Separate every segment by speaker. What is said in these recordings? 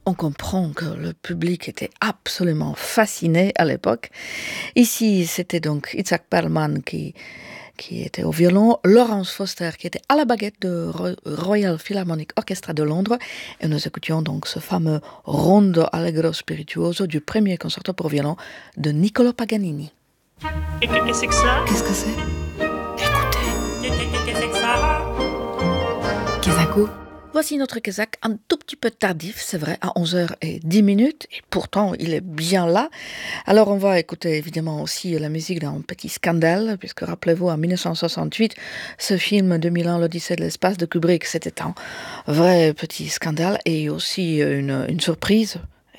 Speaker 1: On comprend que le public était absolument fasciné à l'époque. Ici, c'était donc Itzhak Perlman qui était au violon, Laurence Foster qui était à la baguette de Royal Philharmonic Orchestra de Londres, et nous écoutions donc ce fameux Rondo Allegro Spirituoso du premier concerto pour violon de Niccolò Paganini.
Speaker 2: Et qu'est-ce que c'est que ça?
Speaker 1: Qu'est-ce que c'est? Écoutez.
Speaker 2: Qu'est-ce que c'est que ça?
Speaker 1: Kesako. Voici notre Kézak, un tout petit peu tardif, c'est vrai, à 11h10, et pourtant il est bien là. Alors on va écouter évidemment aussi la musique d'un petit scandale, puisque rappelez-vous, en 1968, ce film 2001, l'Odyssée de l'espace de Kubrick, c'était un vrai petit scandale, et aussi une surprise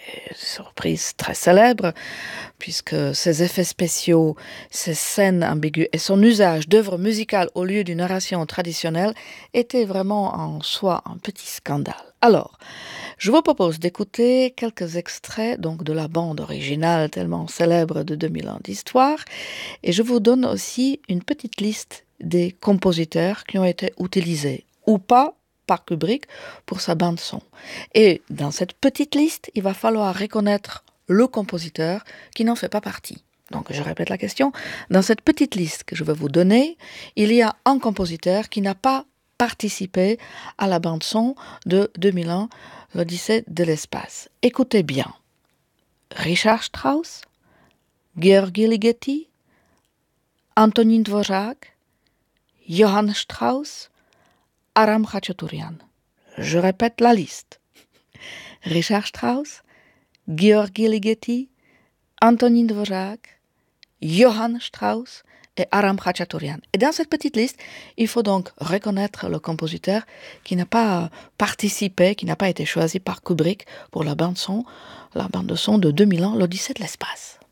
Speaker 1: très célèbre, puisque ses effets spéciaux, ses scènes ambiguës et son usage d'œuvres musicales au lieu d'une narration traditionnelle était vraiment en soi un petit scandale. Alors, je vous propose d'écouter quelques extraits donc de la bande originale tellement célèbre de 2000 ans d'histoire, et je vous donne aussi une petite liste des compositeurs qui ont été utilisés ou pas par Kubrick pour sa bande-son. Et dans cette petite liste, il va falloir reconnaître le compositeur qui n'en fait pas partie. Donc je répète la question. Dans cette petite liste que je vais vous donner, il y a un compositeur qui n'a pas participé à la bande-son de 2001, l'Odyssée de l'espace. Écoutez bien. Richard Strauss, György Ligeti, Antonín Dvořák, Johann Strauss, Aram Khachaturian. Je répète la liste. Richard Strauss, György Ligeti, Antonín Dvořák, Johann Strauss et Aram Khachaturian. Et dans cette petite liste, il faut donc reconnaître le compositeur qui n'a pas participé, qui n'a pas été choisi par Kubrick pour la bande de son de 2000 ans, l'Odyssée de l'espace.